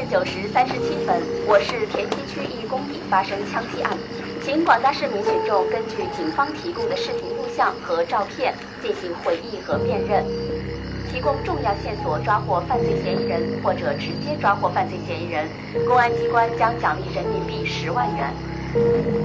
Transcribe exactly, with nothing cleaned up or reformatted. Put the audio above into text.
九时三十七分，我市田溪区一工地发生枪击案，请广大市民群众根据警方提供的视频录像和照片进行回忆和辨认，提供重要线索抓获犯罪嫌疑人或者直接抓获犯罪嫌疑人，公安机关将奖励人民币十万元。